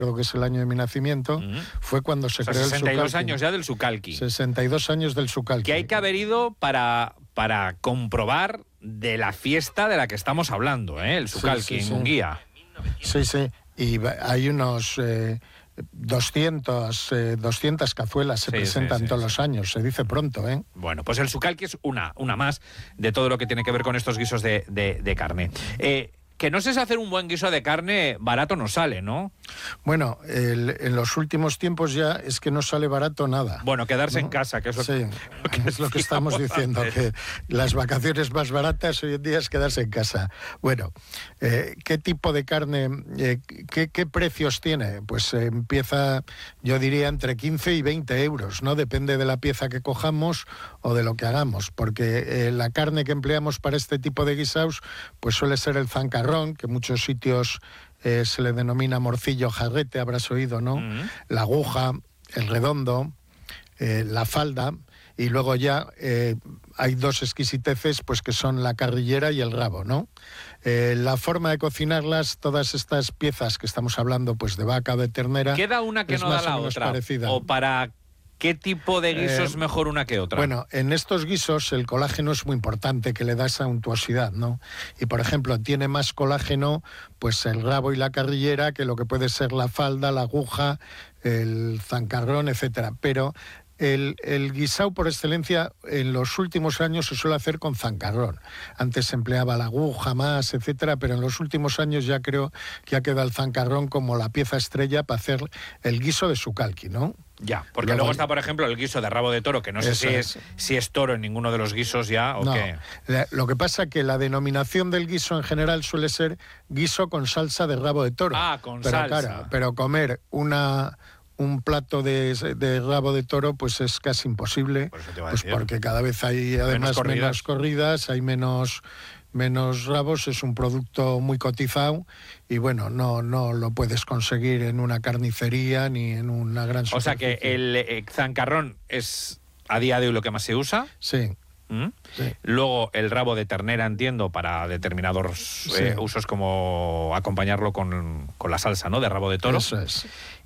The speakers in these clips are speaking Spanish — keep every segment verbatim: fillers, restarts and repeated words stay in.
creo que es el año de mi nacimiento, uh-huh. fue cuando se o sea, creó el Sucalqui. sesenta y dos años ya del Sucalqui. sesenta y dos años del Sucalqui. Que hay que haber ido para, para comprobar de la fiesta de la que estamos hablando, ¿eh? El Sucalqui, sí, sí, en sí. Munguía. Sí, sí, y hay unos... Eh, doscientas, eh, doscientas cazuelas se sí, presentan sí, sí, todos sí. los años, se dice pronto, ¿eh? Bueno, pues el Sucalqui es una, una más de todo lo que tiene que ver con estos guisos de, de, de carne. Eh, que no sé si hacer un buen guiso de carne barato no sale, ¿no? Bueno, el, en los últimos tiempos ya es que no sale barato nada. Bueno, quedarse ¿no? en casa, que es lo, sí, lo que, es lo que estamos diciendo, antes. Que las vacaciones más baratas hoy en día es quedarse en casa. Bueno, eh, ¿qué tipo de carne, eh, qué, qué precios tiene? Pues eh, empieza, yo diría, entre quince y veinte euros, ¿no? Depende de la pieza que cojamos o de lo que hagamos, porque eh, la carne que empleamos para este tipo de guisaos, pues suele ser el zancarrón, que en muchos sitios eh, se le denomina morcillo jarrete, habrás oído, ¿no? Uh-huh. La aguja, el redondo, eh, la falda, y luego ya eh, hay dos exquisiteces, pues que son la carrillera y el rabo, ¿no? Eh, la forma de cocinarlas, todas estas piezas que estamos hablando, pues de vaca o de ternera, ¿queda una que no da la otra? Parecida. ¿O para qué tipo de guiso eh, es mejor una que otra? Bueno, en estos guisos el colágeno es muy importante, que le da esa untuosidad, ¿no? Y, por ejemplo, tiene más colágeno pues el rabo y la carrillera que lo que puede ser la falda, la aguja, el zancarrón, etcétera. Pero el, el guisao por excelencia en los últimos años se suele hacer con zancarrón. Antes se empleaba la aguja más, etcétera, pero en los últimos años ya creo que ha quedado el zancarrón como la pieza estrella para hacer el guiso de Sucalqui, ¿no? Ya, porque luego, luego está, por ejemplo, el guiso de rabo de toro, que no sé si es, es si es toro en ninguno de los guisos ya o no, qué. Lo que pasa es que la denominación del guiso en general suele ser guiso con salsa de rabo de toro. Ah, con pero, salsa. Claro, pero comer una... un plato de, de rabo de toro pues es casi imposible, Por eso te va a pues decir. Porque cada vez hay además menos corridas, menos corridas hay menos, menos rabos, es un producto muy cotizado y bueno, no, no lo puedes conseguir en una carnicería ni en una gran superficie. O sea que el eh, zancarrón es a día de hoy lo que más se usa. Sí. ¿Mm? Sí. Luego el rabo de ternera, entiendo, para determinados sí. eh, usos, como acompañarlo con, con la salsa, ¿no? De rabo de toro. Eso es.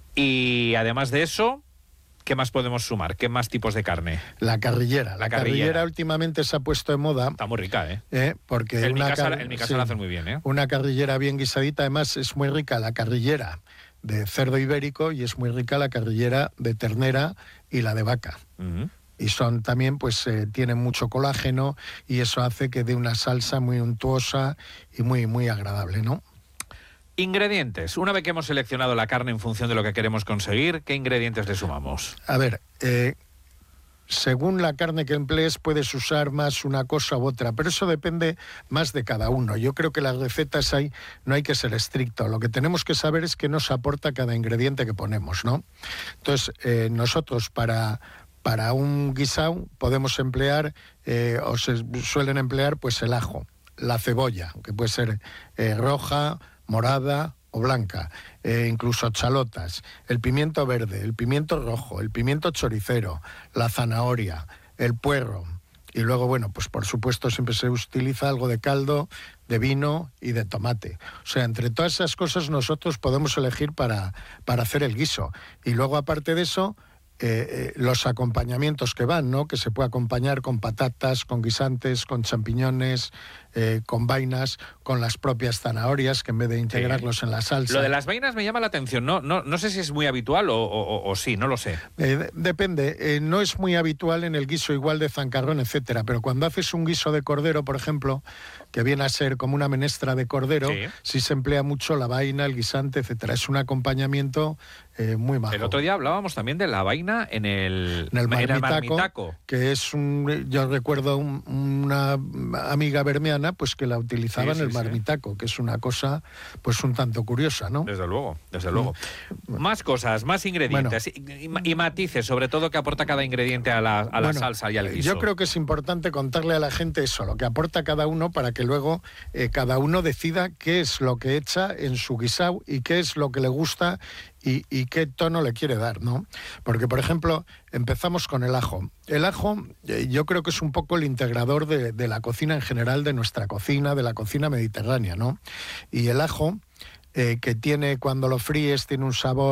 Y además de eso, ¿qué más podemos sumar? ¿Qué más tipos de carne? La carrillera. La, la carrillera. carrillera últimamente se ha puesto de moda. Está muy rica, ¿eh? ¿eh? Porque en, una mi casa, car... en mi casa sí, la hacen muy bien, ¿eh? Una carrillera bien guisadita, además es muy rica la carrillera de cerdo ibérico y es muy rica la carrillera de ternera y la de vaca. Uh-huh. Y son también, pues, eh, tienen mucho colágeno y eso hace que dé una salsa muy untuosa y muy, muy agradable, ¿no? Ingredientes. Una vez que hemos seleccionado la carne en función de lo que queremos conseguir, ¿qué ingredientes le sumamos? A ver, eh, según la carne que emplees puedes usar más una cosa u otra, pero eso depende más de cada uno. Yo creo que las recetas ahí no hay que ser estricto. Lo que tenemos que saber es qué nos aporta cada ingrediente que ponemos, ¿no? Entonces, eh, nosotros para... Para un guisao podemos emplear, eh, o se suelen emplear, pues el ajo, la cebolla, que puede ser eh, roja, morada o blanca, eh, incluso chalotas, el pimiento verde, el pimiento rojo, el pimiento choricero, la zanahoria, el puerro. Y luego, bueno, pues por supuesto siempre se utiliza algo de caldo, de vino y de tomate. O sea, entre todas esas cosas nosotros podemos elegir para, para hacer el guiso. Y luego, aparte de eso, Eh, eh, los acompañamientos que van, ¿no? Que se puede acompañar con patatas, con guisantes, con champiñones, eh, con vainas, con las propias zanahorias, que en vez de integrarlos sí. en la salsa... Lo de las vainas me llama la atención, no, no, no sé si es muy habitual o, o, o sí, no lo sé. Eh, de, depende, eh, no es muy habitual en el guiso igual de zancarrón, etcétera, pero cuando haces un guiso de cordero, por ejemplo, que viene a ser como una menestra de cordero, sí, sí se emplea mucho la vaina, el guisante, etcétera. Es un acompañamiento eh, muy majo. El otro día hablábamos también de la vaina en el, en el marmitaco, en el marmitaco. Que es un, yo recuerdo un, una amiga bermeana pues que la utilizaba sí, en el sí, marmitaco, sí. que es una cosa pues un tanto curiosa, ¿no? Desde luego, desde luego. Bueno. Más cosas, más ingredientes bueno. y, y matices, sobre todo que aporta cada ingrediente a la, a la bueno, salsa y al guiso. Yo creo que es importante contarle a la gente eso, lo que aporta cada uno, para que luego eh, cada uno decida qué es lo que echa en su guisao y qué es lo que le gusta y, y qué tono le quiere dar, ¿no? Porque, por ejemplo, empezamos con el ajo. El ajo eh, yo creo que es un poco el integrador de, de la cocina en general, de nuestra cocina, de la cocina mediterránea, ¿no? Y el ajo, eh, que tiene, cuando lo fríes, tiene un sabor